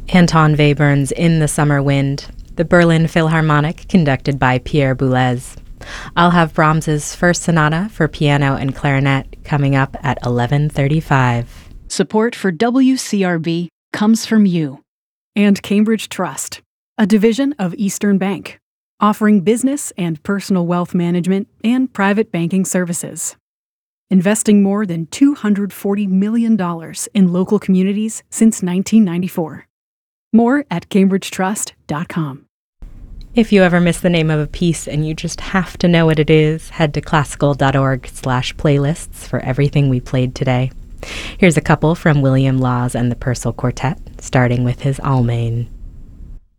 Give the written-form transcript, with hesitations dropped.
Anton Webern's In the Summer Wind, the Berlin Philharmonic conducted by Pierre Boulez. I'll have Brahms's First Sonata for piano and clarinet coming up at 11:35. Support for WCRB comes from you and Cambridge Trust, a division of Eastern Bank, offering business and personal wealth management and private banking services. Investing more than $240 million in local communities since 1994. More at cambridgetrust.com. If you ever miss the name of a piece and you just have to know what it is, head to classical.org/playlists for everything we played today. Here's a couple from William Laws and the Purcell Quartet, starting with his Almain.